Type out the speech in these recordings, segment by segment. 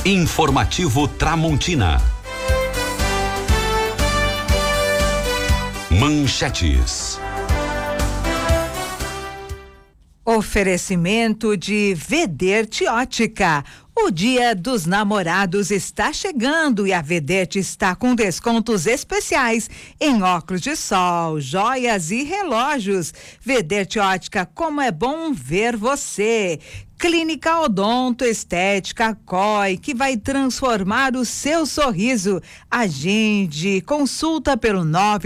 Informativo Tramontina. Manchetes. Oferecimento de Vederte Ótica. O Dia dos Namorados está chegando e a Vederte está com descontos especiais em óculos de sol, joias e relógios. Vederte Ótica, como é bom ver você. Clínica Odonto Estética COI, que vai transformar o seu sorriso. Agende, consulta pelo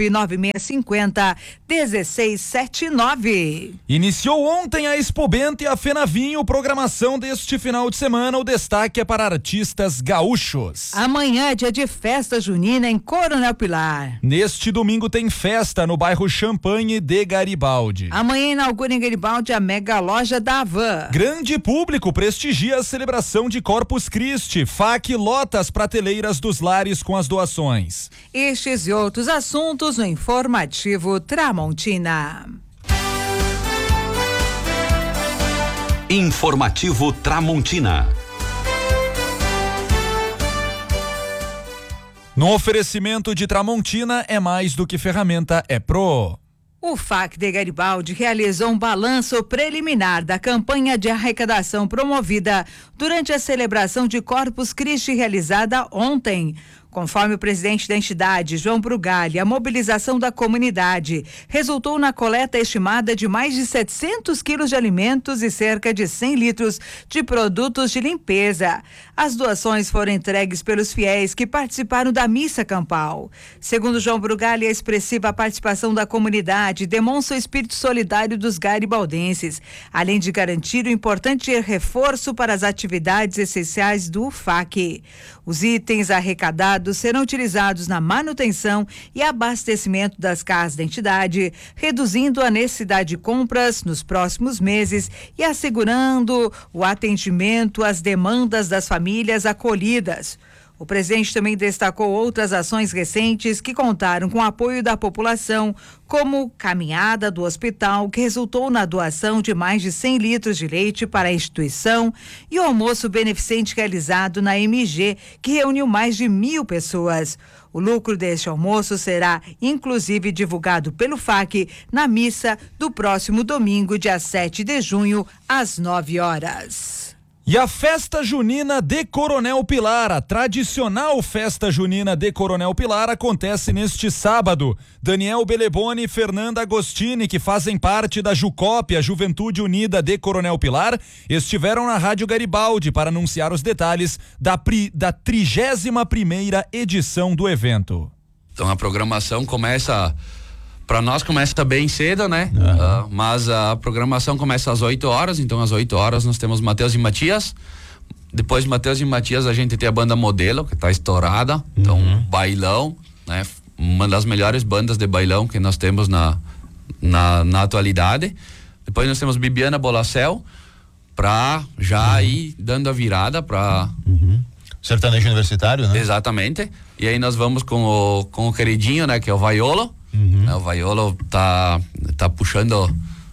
99650-1679. Iniciou ontem a Expobento e a Fenavinho, programação deste final de semana. O destaque é para artistas gaúchos. Amanhã é dia de festa junina em Coronel Pilar. Neste domingo tem festa no bairro Champagne de Garibaldi. Amanhã inaugura em Garibaldi a mega loja da Havan. Grande público prestigia a celebração de Corpus Christi. FAC lota as prateleiras dos lares com as doações. Estes e outros assuntos no Informativo Tramontina. Informativo Tramontina. No oferecimento de Tramontina, é mais do que ferramenta, é Pro. O FAC de Garibaldi realizou um balanço preliminar da campanha de arrecadação promovida durante a celebração de Corpus Christi realizada ontem. Conforme o presidente da entidade, João Brugali, a mobilização da comunidade resultou na coleta estimada de mais de 700 quilos de alimentos e cerca de 100 litros de produtos de limpeza. As doações foram entregues pelos fiéis que participaram da missa campal. Segundo João Brugali, a expressiva participação da comunidade demonstra o espírito solidário dos garibaldenses, além de garantir o importante reforço para as atividades essenciais do FAC. Os itens arrecadados serão utilizados na manutenção e abastecimento das casas da entidade, reduzindo a necessidade de compras nos próximos meses e assegurando o atendimento às demandas das famílias acolhidas. O presidente também destacou outras ações recentes que contaram com o apoio da população, como caminhada do hospital, que resultou na doação de mais de 100 litros de leite para a instituição, e o almoço beneficente realizado na MG, que reuniu mais de 1.000 pessoas. O lucro deste almoço será, inclusive, divulgado pelo FAC na missa do próximo domingo, dia 7 de junho, às 9 horas. E a Festa Junina de Coronel Pilar, a tradicional Festa Junina de Coronel Pilar, acontece neste sábado. Daniel Beleboni e Fernanda Agostini, que fazem parte da JUCOP, a Juventude Unida de Coronel Pilar, estiveram na Rádio Garibaldi para anunciar os detalhes da 31ª edição do evento. Então a programação começa... Para nós começa bem cedo, né? Mas a programação começa às 8 horas, então às 8 horas nós temos Matheus e Matias. Depois de Matheus e Matias a gente tem a banda Modelo, que está estourada. Então, bailão, né? Uma das melhores bandas de bailão que nós temos na atualidade. Depois nós temos Bibiana Bolacel, pra já ir dando a virada pra... Sertanejo universitário, né? Exatamente. E aí nós vamos com o queridinho, né? Que é o Vaiolo. O Vaiolo tá puxando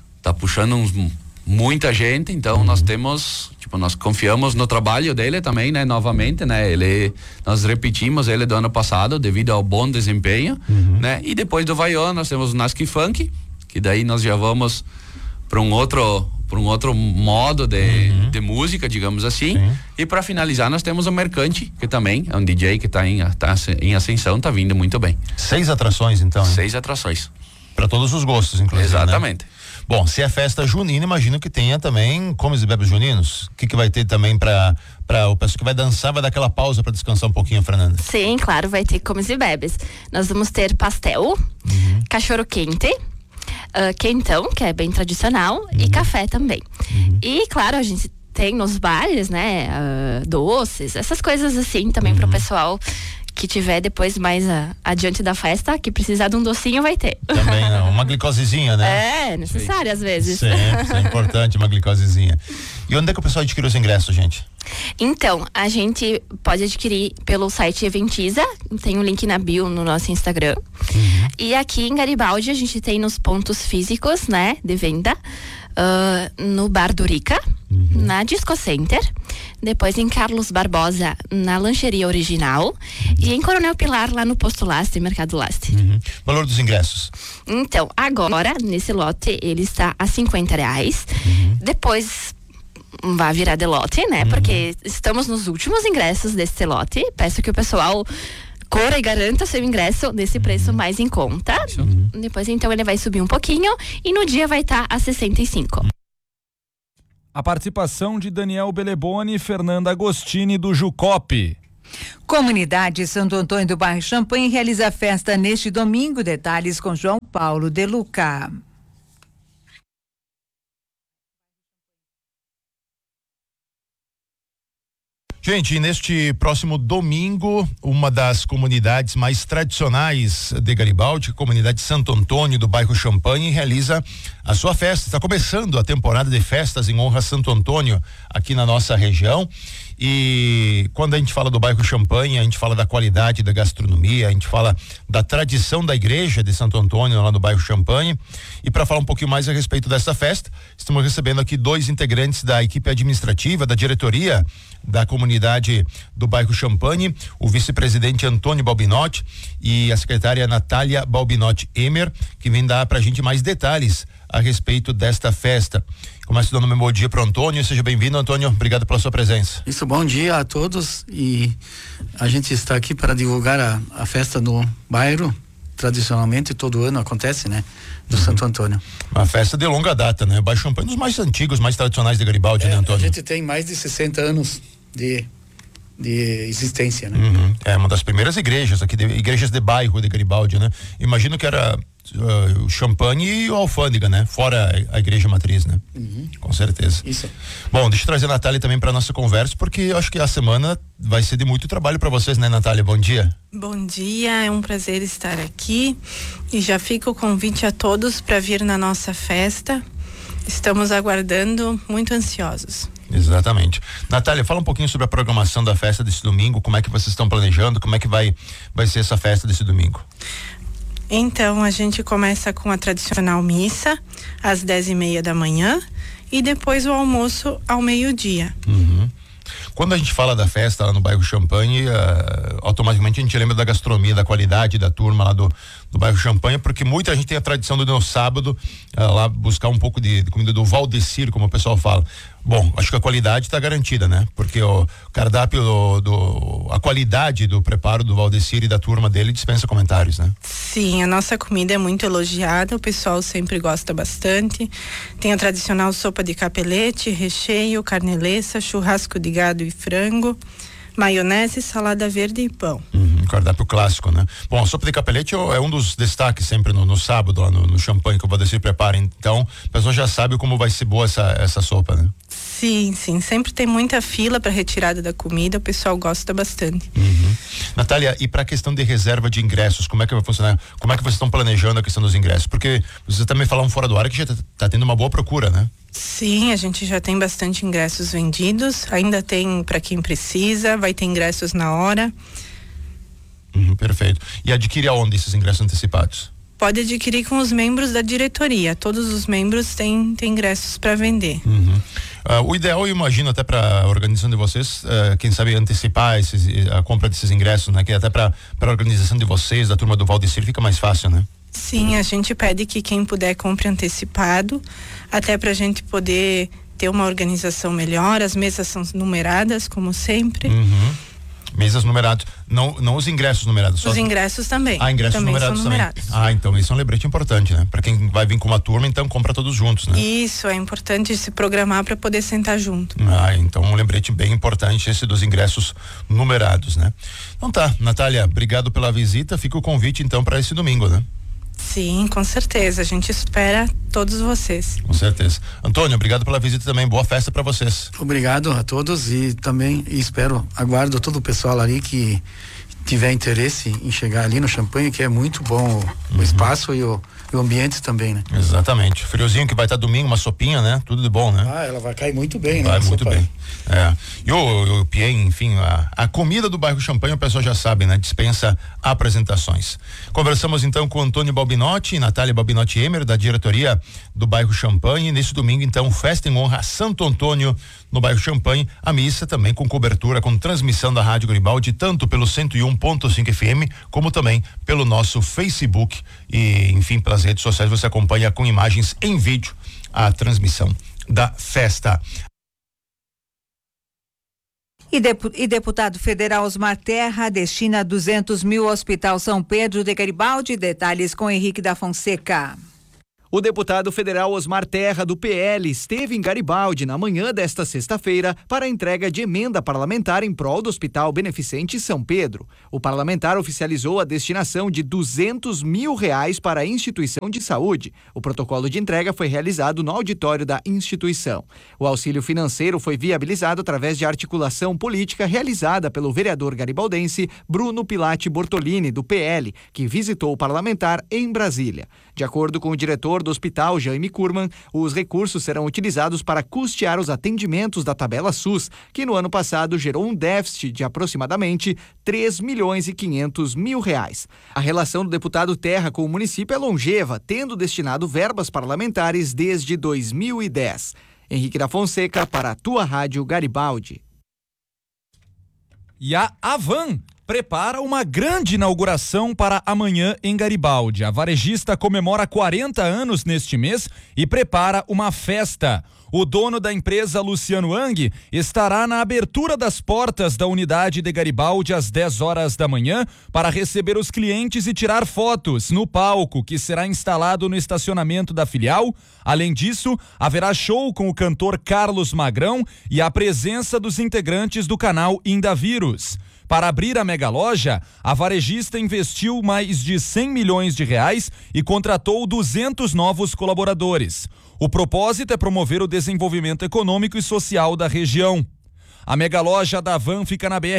muita gente, então nós temos, nós confiamos no trabalho dele também, né? Novamente, né? Nós repetimos ele do ano passado devido ao bom desempenho, né? E depois do Vaiolo nós temos o Nasky Funk, que daí nós já vamos para um outro modo de música, digamos assim. Sim. E para finalizar nós temos o Mercante, que também é um DJ que tá em ascensão, tá vindo muito bem. 6 atrações então, hein? 6 atrações. Para todos os gostos, inclusive. Exatamente. Né? Bom, se é festa junina, imagino que tenha também comes e bebes juninos. O que vai ter também para o pessoal que vai dançar, vai dar aquela pausa para descansar um pouquinho, Fernanda? Sim, claro, vai ter comes e bebes. Nós vamos ter pastel, cachorro quente, quentão, que é bem tradicional, e café também. E claro, a gente tem nos bares, né, doces, essas coisas assim também pro pessoal que tiver depois mais adiante da festa, que precisar de um docinho vai ter. Também não, uma glicosezinha, né? É, necessário às vezes. Sempre, é importante uma glicosezinha. E onde é que o pessoal adquire os ingressos, gente? Então, a gente pode adquirir pelo site Eventiza, tem um link na bio no nosso Instagram. E aqui em Garibaldi a gente tem nos pontos físicos, né, de venda, no Bar do Rica, na Disco Center, depois em Carlos Barbosa, na Lancheria Original, e em Coronel Pilar, lá no Posto Laste, Mercado Laste. Valor dos ingressos? Então, agora, nesse lote, ele está a R$50. Depois vai virar de lote, né? Porque estamos nos últimos ingressos desse lote. Peço que o pessoal corra e garanta seu ingresso nesse preço mais em conta. Depois, então, ele vai subir um pouquinho e no dia vai estar a R$65. A participação de Daniel Beleboni e Fernanda Agostini do Jucop. Comunidade Santo Antônio do Bairro Champanhe realiza festa neste domingo. Detalhes com João Paulo de Luca. Gente, neste próximo domingo, uma das comunidades mais tradicionais de Garibaldi, a comunidade Santo Antônio do bairro Champanhe, realiza a sua festa. Está começando a temporada de festas em honra a Santo Antônio aqui na nossa região. E quando a gente fala do bairro Champanhe, a gente fala da qualidade da gastronomia, a gente fala da tradição da igreja de Santo Antônio lá no bairro Champanhe. E para falar um pouquinho mais a respeito dessa festa, estamos recebendo aqui 2 integrantes da equipe administrativa, da diretoria da comunidade do bairro Champanhe, o vice-presidente Antônio Balbinotti e a secretária Natália Balbinotti Emer, que vem dar pra gente mais detalhes a respeito desta festa. Começo dando meu bom dia para o Antônio. Seja bem-vindo, Antônio. Obrigado pela sua presença. Isso, bom dia a todos. E a gente está aqui para divulgar a festa no bairro. Tradicionalmente, todo ano acontece, né? Do Santo Antônio. Uma festa de longa data, né? O Bairro Champanhe, um dos mais antigos, mais tradicionais de Garibaldi, né, Antônio? A gente tem mais de 60 anos de existência, né? É uma das primeiras igrejas aqui, igrejas de bairro de Garibaldi, né? Imagino que era o Champanhe e o Alfândega, né? Fora a igreja matriz, né? Com certeza. Isso. Bom, deixa eu trazer a Natália também para nossa conversa, porque eu acho que a semana vai ser de muito trabalho para vocês, né, Natália? Bom dia. Bom dia, é um prazer estar aqui e já fica o convite a todos para vir na nossa festa. Estamos aguardando, muito ansiosos. Exatamente. Natália, fala um pouquinho sobre a programação da festa desse domingo, como é que vocês estão planejando, como é que vai ser essa festa desse domingo? Então, a gente começa com a tradicional missa às 10:30 da manhã e depois o almoço ao meio-dia. Quando a gente fala da festa lá no bairro Champanhe, automaticamente a gente lembra da gastronomia, da qualidade da turma lá do bairro Champanhe, porque muita gente tem a tradição do no sábado lá buscar um pouco de comida do Valdecir, como o pessoal fala. Bom, acho que a qualidade está garantida, né? Porque o cardápio a qualidade do preparo do Valdecir e da turma dele dispensa comentários, né? Sim, a nossa comida é muito elogiada, o pessoal sempre gosta bastante. Tem a tradicional sopa de capelete, recheio, carneleça, churrasco de gado e frango, maionese, salada verde e pão. Cardápio clássico, né? Bom, a sopa de capelete é um dos destaques sempre no sábado lá no Champanhe que o Valdecir prepara. Então, a pessoa já sabe como vai ser boa essa sopa, né? Sim, sempre tem muita fila para retirada da comida, o pessoal gosta bastante. Natália, e para a questão de reserva de ingressos, como é que vai funcionar? Como é que vocês estão planejando a questão dos ingressos? Porque vocês também falaram fora do ar que já tá tendo uma boa procura, né? Sim, a gente já tem bastante ingressos vendidos, ainda tem para quem precisa, vai ter ingressos na hora. Perfeito. E adquire aonde esses ingressos antecipados? Pode adquirir com os membros da diretoria. Todos os membros têm ingressos para vender. O ideal, eu imagino, até para a organização de vocês, quem sabe antecipar a compra desses ingressos, né? Que até para a organização de vocês, da turma do Valdecir, fica mais fácil, né? Sim, a gente pede que quem puder compre antecipado, até para a gente poder ter uma organização melhor. As mesas são numeradas, como sempre. Mesas numeradas, não os ingressos numerados. Os ingressos também. Ingressos também numerados são numerados. também. Então isso é um lembrete importante, né? Para quem vai vir com uma turma, então compra todos juntos, né? Isso, é importante se programar para poder sentar junto. Então um lembrete bem importante esse dos ingressos numerados, né? Então tá, Natália, obrigado pela visita, fica o convite então para esse domingo, né? Sim, com certeza. A gente espera todos vocês. Com certeza. Antônio, obrigado pela visita também. Boa festa para vocês. Obrigado a todos e também aguardo todo o pessoal ali que tiver interesse em chegar ali no Champanhe, que é muito bom o espaço e o ambiente também, né? Exatamente. Friozinho que vai estar domingo, uma sopinha, né? Tudo de bom, né? Ela vai cair muito bem, né? Vai muito bem. E o Piem, enfim, a comida do bairro Champanhe, o pessoal já sabe, né? Dispensa apresentações. Conversamos então com Antônio Balbinotti e Natália Balbinotti Emer, da diretoria do bairro Champanhe. Nesse domingo, então, festa em honra a Santo Antônio no bairro Champanhe. A missa também com cobertura, com transmissão da Rádio Garibaldi, tanto pelo 101.5 FM, como também pelo nosso Facebook e, enfim, pelas redes sociais. Você acompanha com imagens em vídeo a transmissão da festa. E deputado federal Osmar Terra destina 200 mil ao Hospital São Pedro de Garibaldi. Detalhes com Henrique da Fonseca. O deputado federal Osmar Terra, do PL, esteve em Garibaldi na manhã desta sexta-feira para a entrega de emenda parlamentar em prol do Hospital Beneficente São Pedro. O parlamentar oficializou a destinação de 200 mil reais para a instituição de saúde. O protocolo de entrega foi realizado no auditório da instituição. O auxílio financeiro foi viabilizado através de articulação política realizada pelo vereador garibaldense Bruno Pilati Bortolini, do PL, que visitou o parlamentar em Brasília. De acordo com o diretor do hospital, Jaime Kurman, os recursos serão utilizados para custear os atendimentos da tabela SUS, que no ano passado gerou um déficit de aproximadamente 3.500.000 reais. A relação do deputado Terra com o município é longeva, tendo destinado verbas parlamentares desde 2010. Henrique da Fonseca para a tua Rádio Garibaldi. E a Avan prepara uma grande inauguração para amanhã em Garibaldi. A varejista comemora 40 anos neste mês e prepara uma festa. O dono da empresa, Luciano Ang, estará na abertura das portas da unidade de Garibaldi às 10 horas da manhã para receber os clientes e tirar fotos no palco que será instalado no estacionamento da filial. Além disso, haverá show com o cantor Carlos Magrão e a presença dos integrantes do canal Indavírus. Para abrir a mega loja, a varejista investiu mais de 100 milhões de reais e contratou 200 novos colaboradores. O propósito é promover o desenvolvimento econômico e social da região. A mega loja da Avan fica na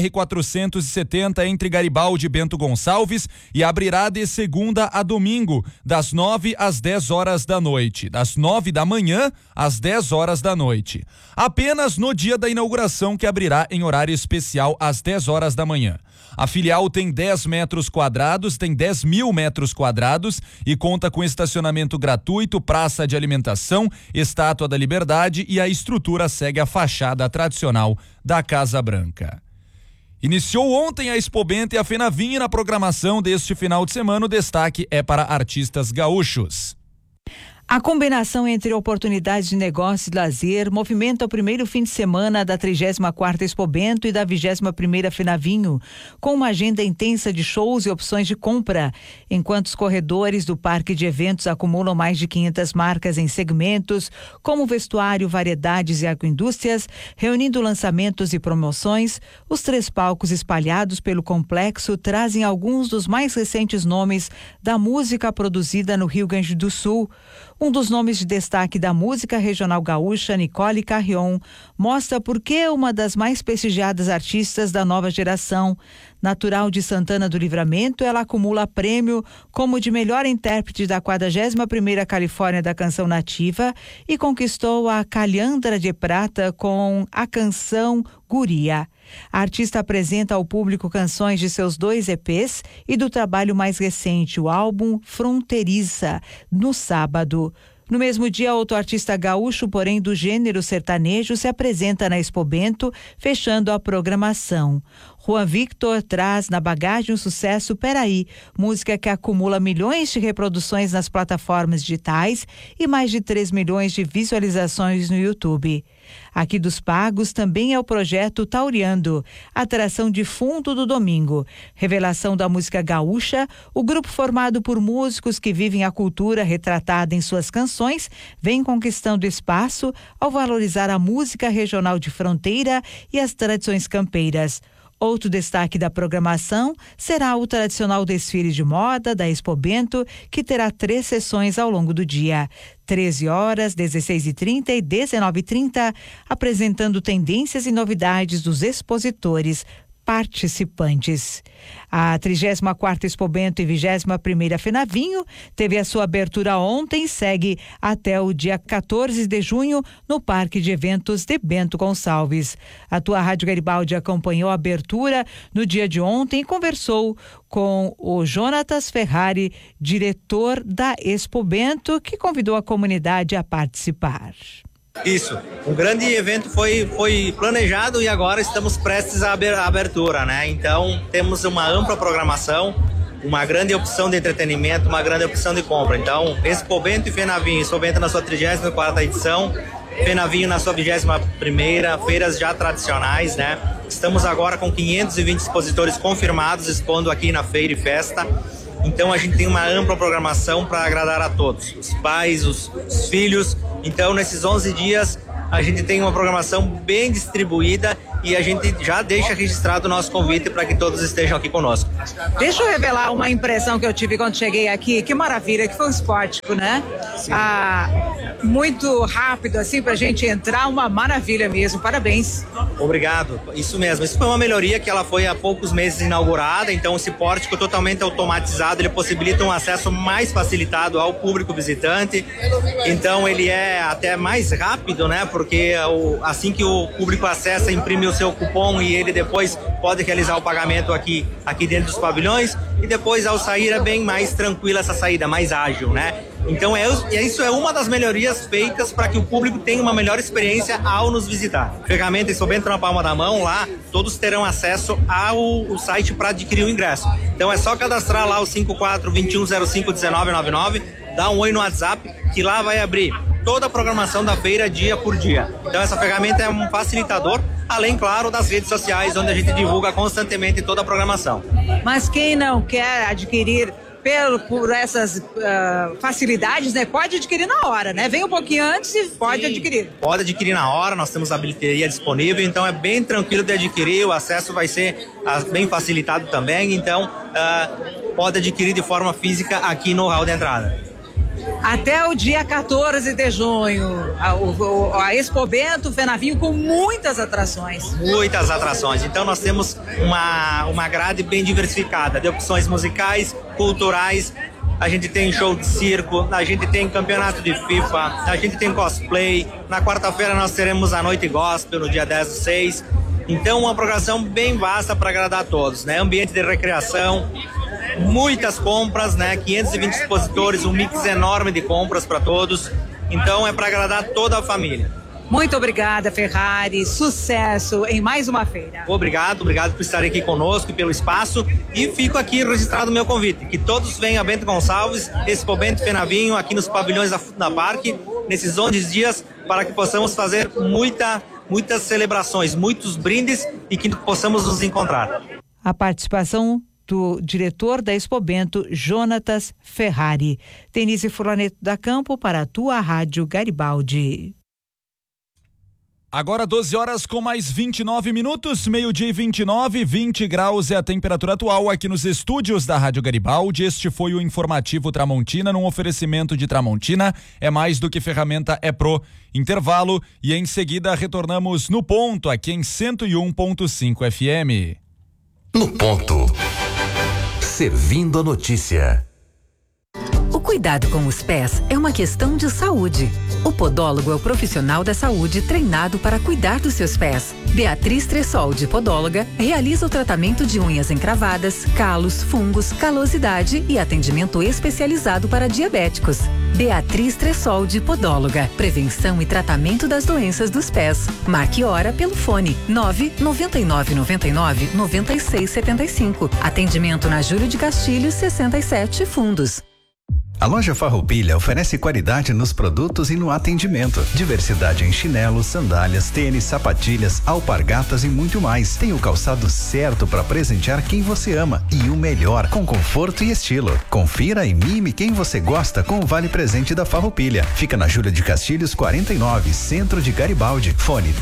BR-470 entre Garibaldi e Bento Gonçalves e abrirá de segunda a domingo, das 9 às 10 horas da noite, das 9 da manhã às 10 horas da noite. Apenas no dia da inauguração, que abrirá em horário especial às 10 horas da manhã. A filial tem 10 metros quadrados, tem 10 mil metros quadrados e conta com estacionamento gratuito, praça de alimentação, estátua da Liberdade, e a estrutura segue a fachada tradicional da Casa Branca. Iniciou ontem a Expobento e a Fenavinho, e na programação deste final de semana o destaque é para artistas gaúchos. A combinação entre oportunidades de negócio e lazer movimenta o primeiro fim de semana da 34ª Expobento e da 21ª Fenavinho, com uma agenda intensa de shows e opções de compra, enquanto os corredores do parque de eventos acumulam mais de 500 marcas em segmentos, como vestuário, variedades e agroindústrias, reunindo lançamentos e promoções. Os 3 palcos espalhados pelo complexo trazem alguns dos mais recentes nomes da música produzida no Rio Grande do Sul. Um dos nomes de destaque da música regional gaúcha, Nicole Carrion, mostra por que é uma das mais prestigiadas artistas da nova geração. Natural de Santana do Livramento, ela acumula prêmio como de melhor intérprete da 41ª Califórnia da Canção Nativa e conquistou a Calhandra de Prata com a canção Guria. A artista apresenta ao público canções de seus 2 EPs e do trabalho mais recente, o álbum Fronteiriça, no sábado. No mesmo dia, outro artista gaúcho, porém do gênero sertanejo, se apresenta na Expobento, fechando a programação. Juan Victor traz na bagagem o sucesso Peraí, música que acumula milhões de reproduções nas plataformas digitais e mais de 3 milhões de visualizações no YouTube. Aqui dos Pagos também é o projeto Tauriando, atração de fundo do domingo. Revelação da música gaúcha, o grupo formado por músicos que vivem a cultura retratada em suas canções vem conquistando espaço ao valorizar a música regional de fronteira e as tradições campeiras. Outro destaque da programação será o tradicional desfile de moda da Expobento, que terá 3 sessões ao longo do dia. 13 horas, 16h30 e 19h30, apresentando tendências e novidades dos expositores participantes. A 34ª Expobento e 21ª Fenavinho teve a sua abertura ontem e segue até o dia 14 de junho no Parque de Eventos de Bento Gonçalves. A tua Rádio Garibaldi acompanhou a abertura no dia de ontem e conversou com o Jonatas Ferrari, diretor da Expobento, que convidou a comunidade a participar. Isso, um grande evento foi planejado e agora estamos prestes à abertura, né? Então temos uma ampla programação, uma grande opção de entretenimento, uma grande opção de compra. Então, Expobento e Fenavinho, Expobento na sua 34ª edição, Fenavinho na sua 21ª, feiras já tradicionais, né? Estamos agora com 520 expositores confirmados expondo aqui na Feira e Festa. Então a gente tem uma ampla programação para agradar a todos, os pais, os filhos. Então nesses 11 dias a gente tem uma programação bem distribuída e a gente já deixa registrado o nosso convite para que todos estejam aqui conosco. Deixa eu revelar uma impressão que eu tive quando cheguei aqui, que maravilha, que foi um esportivo, né? Muito rápido assim pra gente entrar, uma maravilha mesmo, parabéns. Obrigado, isso mesmo, isso foi uma melhoria que ela foi há poucos meses inaugurada, então esse pórtico totalmente automatizado, ele possibilita um acesso mais facilitado ao público visitante, então ele é até mais rápido, né? Porque assim que o público acessa, imprime o seu cupom e ele depois pode realizar o pagamento aqui dentro dos pavilhões e depois ao sair é bem mais tranquila essa saída, mais ágil, né? Então isso é uma das melhorias feitas para que o público tenha uma melhor experiência ao nos visitar. Ferramenta Expobento na palma da mão, lá todos terão acesso ao site para adquirir o ingresso. Então é só cadastrar lá o 5421051999, dá um oi no WhatsApp que lá vai abrir toda a programação da feira dia por dia. Então essa ferramenta é um facilitador, além, claro, das redes sociais, onde a gente divulga constantemente toda a programação. Mas quem não quer adquirir por essas facilidades, né? Pode adquirir na hora, né? Vem um pouquinho antes e pode adquirir. Pode adquirir na hora, nós temos a bilheteria disponível, então é bem tranquilo de adquirir, o acesso vai ser bem facilitado também, então pode adquirir de forma física aqui no hall de entrada. Até o dia 14 de junho, a Expobento Fenavinho com muitas atrações. Muitas atrações, então nós temos uma grade bem diversificada de opções musicais, culturais, a gente tem show de circo, a gente tem campeonato de FIFA, a gente tem cosplay, na quarta-feira nós teremos a noite gospel, no dia 10/6, então uma programação bem vasta para agradar a todos, né? Ambiente de recreação, muitas compras, né? 520 expositores, um mix enorme de compras para todos. Então é para agradar toda a família. Muito obrigada, Ferrari. Sucesso em mais uma feira. Obrigado por estar aqui conosco e pelo espaço. E fico aqui registrado o meu convite. Que todos venham a Bento Gonçalves, Expobento Fenavinho, aqui nos pavilhões da Parque, nesses 11 dias, para que possamos fazer muitas celebrações, muitos brindes e que possamos nos encontrar. A participação do diretor da Expobento, Jonatas Ferrari. Denise Furlaneto da Campo para a tua Rádio Garibaldi. Agora 12 horas com mais 29 minutos, meio-dia e 29, 20 graus é a temperatura atual aqui nos estúdios da Rádio Garibaldi. Este foi o informativo Tramontina, num oferecimento de Tramontina, é mais do que ferramenta, é pro intervalo e em seguida retornamos no ponto aqui em 101.5 FM. No ponto. Servindo a notícia. O cuidado com os pés é uma questão de saúde. O podólogo é o profissional da saúde treinado para cuidar dos seus pés. Beatriz Tressoldi, podóloga, realiza o tratamento de unhas encravadas, calos, fungos, calosidade e atendimento especializado para diabéticos. Beatriz Tressoldi, podóloga. Prevenção e tratamento das doenças dos pés. Marque hora pelo fone 99999-9675. Atendimento na Júlio de Castilhos 67 Fundos. A loja Farroupilha oferece qualidade nos produtos e no atendimento. Diversidade em chinelos, sandálias, tênis, sapatilhas, alpargatas e muito mais. Tem o calçado certo para presentear quem você ama e o melhor, com conforto e estilo. Confira e mime quem você gosta com o Vale Presente da Farroupilha. Fica na Júlia de Castilhos 49, Centro de Garibaldi. Fone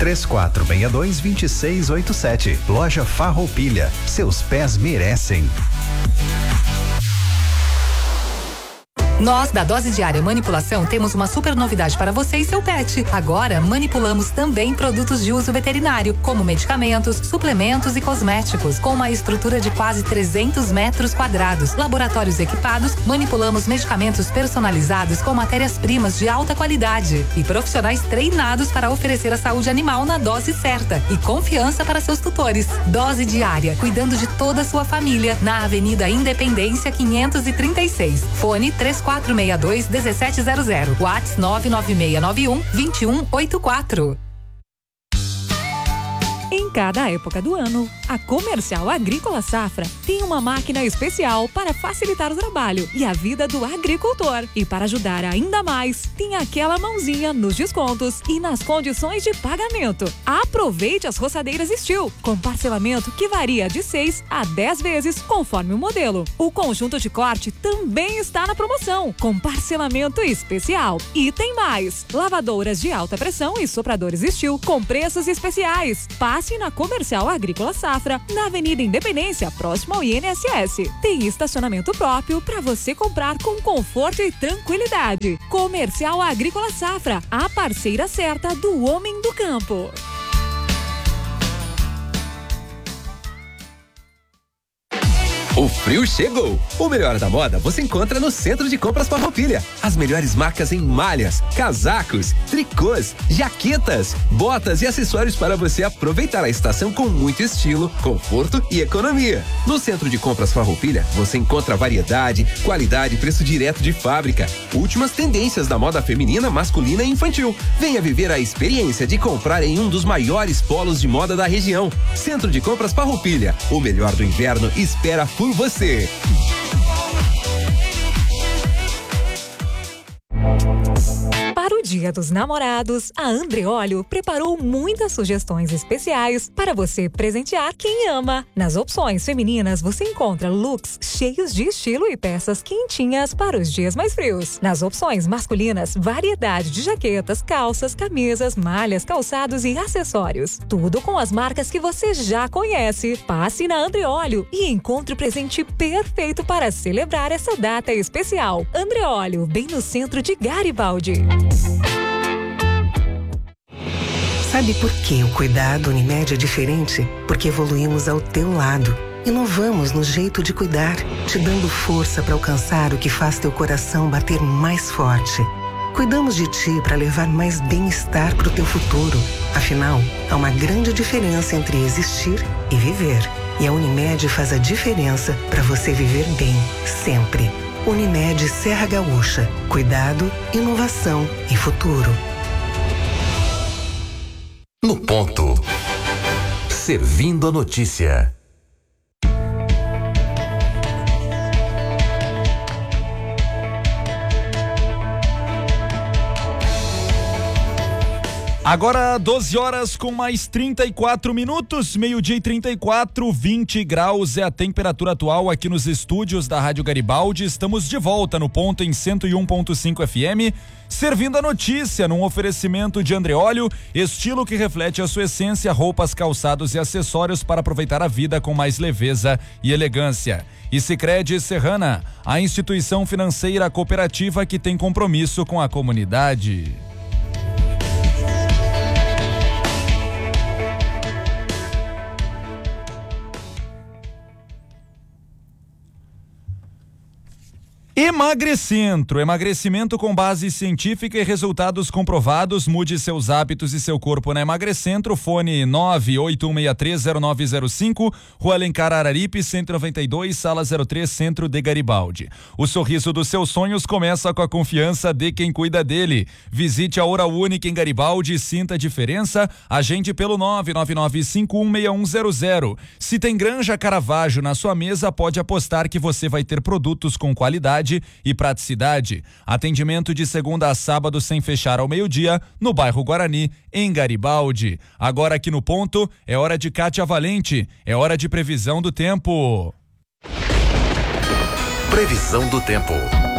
3462-2687. Loja Farroupilha. Seus pés merecem. Nós, da Dose Diária Manipulação, temos uma super novidade para você e seu pet. Agora, manipulamos também produtos de uso veterinário, como medicamentos, suplementos e cosméticos, com uma estrutura de quase 300 metros quadrados, laboratórios equipados, manipulamos medicamentos personalizados com matérias-primas de alta qualidade e profissionais treinados para oferecer a saúde animal na dose certa e confiança para seus tutores. Dose Diária, cuidando de toda a sua família, na Avenida Independência 536. Fone 3462-1700. WhatsApp 99691-2184. Em cada época do ano, a Comercial Agrícola Safra tem uma máquina especial para facilitar o trabalho e a vida do agricultor. E para ajudar ainda mais, tem aquela mãozinha nos descontos e nas condições de pagamento. Aproveite as roçadeiras Steel, com parcelamento que varia de 6 a 10 vezes, conforme o modelo. O conjunto de corte também está na promoção, com parcelamento especial. E tem mais! Lavadouras de alta pressão e sopradores Steel com preços especiais. Passe na Comercial Agrícola Safra, na Avenida Independência, próximo ao INSS. Tem estacionamento próprio para você comprar com conforto e tranquilidade. Comercial Agrícola Safra, a parceira certa do homem do campo. O frio chegou! O melhor da moda você encontra no Centro de Compras Farroupilha. As melhores marcas em malhas, casacos, tricôs, jaquetas, botas e acessórios para você aproveitar a estação com muito estilo, conforto e economia. No Centro de Compras Farroupilha você encontra variedade, qualidade e preço direto de fábrica. Últimas tendências da moda feminina, masculina e infantil. Venha viver a experiência de comprar em um dos maiores polos de moda da região. Centro de Compras Farroupilha. O melhor do inverno espera por você. Para o Dia dos Namorados, a Andreolio preparou muitas sugestões especiais para você presentear quem ama. Nas opções femininas, você encontra looks cheios de estilo e peças quentinhas para os dias mais frios. Nas opções masculinas, variedade de jaquetas, calças, camisas, malhas, calçados e acessórios. Tudo com as marcas que você já conhece. Passe na Andreolio e encontre o presente perfeito para celebrar essa data especial. Andreolio, bem no centro de Garibaldi. Sabe por que o cuidado Unimed é diferente? Porque evoluímos ao teu lado. Inovamos no jeito de cuidar, te dando força para alcançar o que faz teu coração bater mais forte. Cuidamos de ti para levar mais bem-estar para o teu futuro. Afinal, há uma grande diferença entre existir e viver. E a Unimed faz a diferença para você viver bem, sempre. Unimed Serra Gaúcha. Cuidado, inovação e futuro. No ponto. Servindo a notícia. Agora 12 horas com mais 34 minutos, meio-dia e 34, 20 graus é a temperatura atual aqui nos estúdios da Rádio Garibaldi. Estamos de volta no ponto em 101.5 FM, servindo a notícia num oferecimento de Andreolio, estilo que reflete a sua essência, roupas, calçados e acessórios para aproveitar a vida com mais leveza e elegância. E Sicredi Serrana, a instituição financeira cooperativa que tem compromisso com a comunidade. Emagrecentro, emagrecimento com base científica e resultados comprovados. Mude seus hábitos e seu corpo na Emagrecentro. Fone 981630905, Rua Alencar Araripe, 192, Sala 03, Centro de Garibaldi. O sorriso dos seus sonhos começa com a confiança de quem cuida dele. Visite a Hora Única em Garibaldi e sinta a diferença. Agende pelo 999516100. Se tem Granja Caravaggio na sua mesa, pode apostar que você vai ter produtos com qualidade e praticidade. Atendimento de segunda a sábado sem fechar ao meio-dia no bairro Guarani, em Garibaldi. Agora aqui no ponto é hora de Kátia Valente, é hora de previsão do tempo. Previsão do tempo.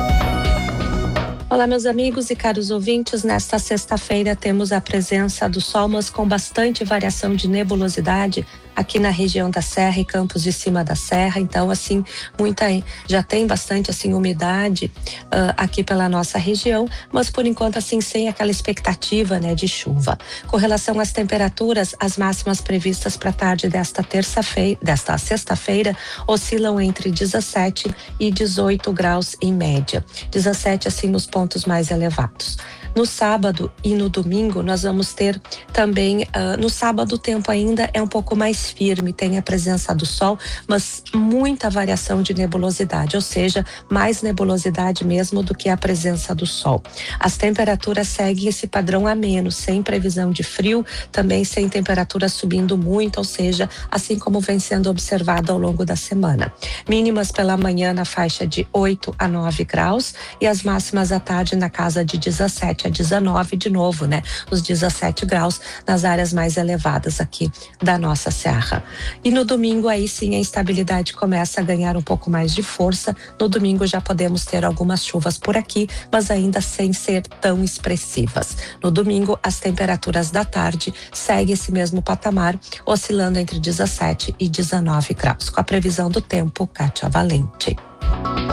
Olá, meus amigos e caros ouvintes. Nesta sexta-feira temos a presença do sol, mas com bastante variação de nebulosidade aqui na região da Serra e Campos de Cima da Serra. Então, assim, já tem bastante, assim, umidade aqui pela nossa região, mas por enquanto, assim, sem aquela expectativa, né, de chuva. Com relação às temperaturas, as máximas previstas para a tarde desta sexta-feira oscilam entre 17 e 18 graus em média. 17, assim, nos pontos mais elevados. No sábado e no domingo nós vamos ter também, no sábado o tempo ainda é um pouco mais firme, tem a presença do sol, mas muita variação de nebulosidade, ou seja, mais nebulosidade mesmo do que a presença do sol. As temperaturas seguem esse padrão ameno, sem previsão de frio, também sem temperatura subindo muito, ou seja, assim como vem sendo observado ao longo da semana. Mínimas pela manhã na faixa de 8 a 9 graus e as máximas à tarde na casa de 17 a 19, de novo, né? Os 17 graus nas áreas mais elevadas aqui da nossa serra. E no domingo aí sim a instabilidade começa a ganhar um pouco mais de força. No domingo já podemos ter algumas chuvas por aqui, mas ainda sem ser tão expressivas. No domingo as temperaturas da tarde seguem esse mesmo patamar, oscilando entre 17 e 19 graus. Com a previsão do tempo, Kátia Valente.